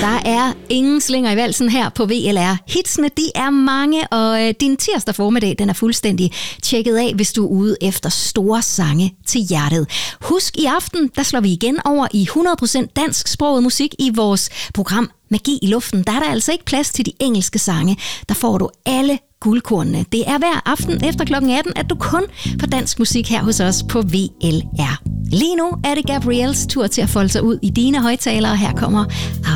Der er ingen slinger i valsen her på VLR. Hitsene, de er mange, og din tirsdag formiddag, den er fuldstændig tjekket af, hvis du er ude efter store sange til hjertet. Husk, i aften, der slår vi igen over i 100% dansksproget musik i vores program Magi i luften. Der er der altså ikke plads til de engelske sange. Der får du alle guldkornene. Det er hver aften efter kl. 18, at du kun får dansk musik her hos os på VLR. Lige nu er det Gabriels tur til at folde sig ud i dine højttalere. Her kommer